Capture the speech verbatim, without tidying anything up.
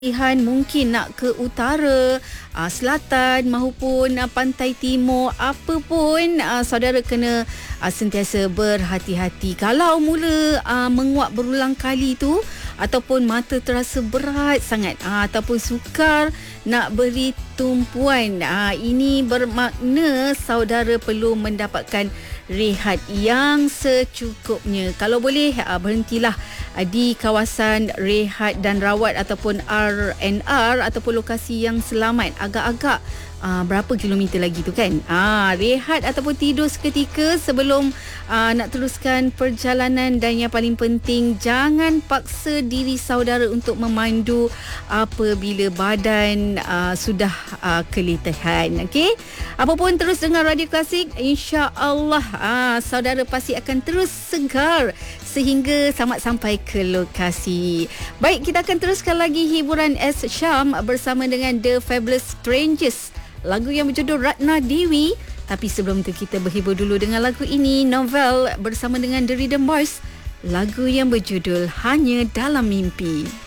Pilihan mungkin nak ke utara, uh, selatan maupun uh, pantai timur, apa pun uh, saudara kena uh, sentiasa berhati-hati. Kalau mula uh, menguap berulang kali tu ataupun mata terasa berat sangat uh, ataupun sukar nak beri tumpuan, uh, ini bermakna saudara perlu mendapatkan rehat yang secukupnya. Kalau boleh uh, berhentilah uh, di kawasan rehat dan rawat ataupun R and R ataupun lokasi yang selamat. Agak-agak uh, berapa kilometer lagi tu kan, uh, rehat ataupun tidur seketika sebelum uh, nak teruskan perjalanan. Dan yang paling penting, jangan paksa diri saudara untuk memandu apabila badan uh, sudah uh, keletihan. Okey, apapun terus dengar Radio Klasik, insya-Allah uh, saudara pasti akan terus segar sehingga selamat sampai ke lokasi. Baik, kita akan teruskan lagi hiburan S Syam bersama dengan The Fabulous Strangers, lagu yang berjudul Ratna Dewi. Tapi sebelum tu kita berhibur dulu dengan lagu ini, Novel bersama dengan The Rhythm Boys, lagu yang berjudul Hanya Dalam Mimpi.